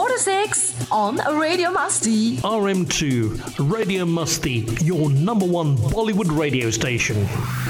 4 to 6 on Radio Masti. RM2 Radio Masti, your number one Bollywood radio station.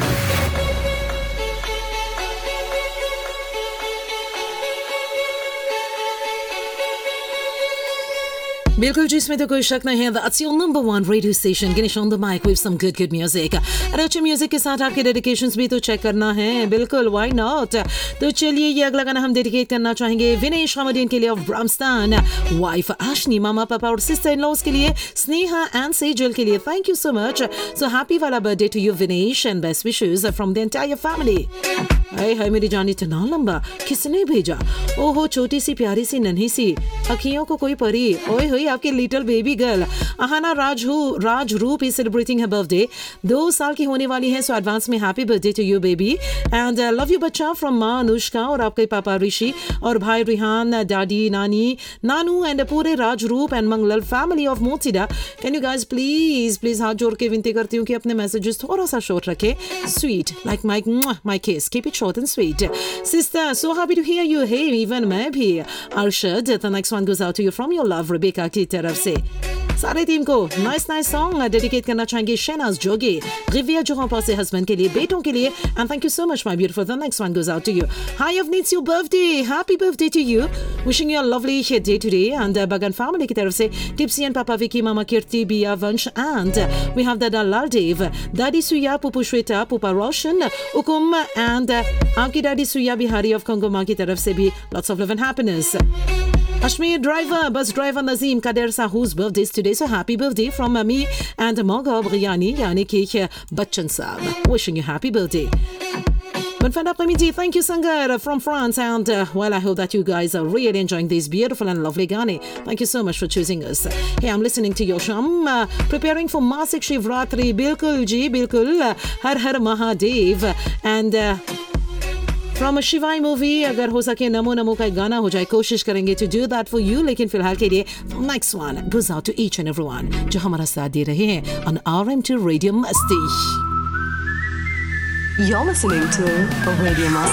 बिल्कुल जी, इसमें तो कोई शक नहीं है. That's your number one radio station. Ganesh on the mic with some good music. और अच्छे म्यूजिक के साथ आपके डेडिकेशंस भी तो चेक करना है. बिल्कुल, why not? तो चलिए, ये अगला गाना हम डेडिकेट करना चाहेंगे विनेश हमदीन के लिए ऑफ ब्राह्मस्तान, वाइफ आशनी, मामा पापा और सिस्टर इन लॉज के लिए स्नेहा एंड सेजल के लिए. Thank you so much. So happy वाला birthday to you Vinesh and best wishes from the entire family. हाय मेरी जान, इतना लंबा किसने भेजा? ओहो, छोटी सी प्यारी सी नन्ही सी अखियों को कोई परी. ओए होए, आपकी little baby girl Ahana Rajroop is celebrating her birthday. 2 साल की होने वाली है. सो एडवांस में happy birthday to you baby and love you बच्चा फ्रॉम माँ अनुष्का और आपके पापा ऋषि और भाई रिहान, दादी नानी नानू एंड पूरे Rajroop and मंगलल family of मोतिदा. Can you guys please हाथ जोड़ के विनती करती हूँ कि अपने मैसेजेस थोड़ा सा शॉर्ट रखे. स्वीट लाइक माई किस, keep it short and sweet. Sister, so happy to hear you. Hey, even मैं भी. Arshad, the next one goes out to you from your love, Rebecca की तरफ से. सारे टीम को नाइस सॉन्ग डेडिकेट करना चाहेंगे. शहनाज जोगी, रिविया जोहां पास से हस्बैंड के लिए, बेटों के लिए. And thank you so much my beautiful. The next one गोes out to you. Hi, Avneet, it's your birthday. Happy birthday to you. Wishing you a lovely day today. And Bagan family की तरफ से Tipsy and Papa Vicky, Mama Kirti, Bia, Vansh and we have Dada Lal Dev, Daddy Suya, Pupu Shweta, Pupa Roshan, Ukum and आपकी daddy सुया Bihari of कंगोमा की तरफ से भी lots of love and happiness. Ashmir driver, bus driver Nazim Kader Sahu's birthday is today, so happy birthday from me and Moga Briani, yani ki Bachchan Saab. Wishing you happy birthday. Manfanda Premidi, thank you Sangar from France and well, I hope that you guys are really enjoying these beautiful and lovely Gane. Thank you so much for choosing us. Hey, I'm listening to your show. I'm preparing for Masik Shivratri. Bilkul ji, bilkul. Har Har Mahadev and from Shivai movie. अगर हो सके नमो नमो का एक गाना हो जाए, कोशिश करेंगे to do that for you. लेकिन फिलहाल के लिए next one goes out to each and everyone जो हमारा साथ दे रहे हैं ऑन RM2 रेडियो मस्ती. You're listening to Radio Masti.